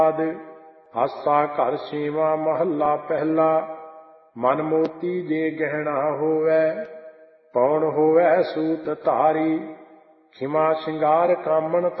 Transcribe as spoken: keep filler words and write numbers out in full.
ਆਸਾ ਘਰ ਛੇਵਾਂ ਮਹੱਲਾ ਪਹਿਲਾ। ਮਨ ਮੋਤੀ ਜੇ ਗਹਿਣਾ ਹੋਵੈ, ਪੌਣ ਹੋਵੈ ਸੂਤ ਧਾਰੀ। ਖਿਮਾ ਸ਼ਿੰਗਾਰ ਕਾਮਣ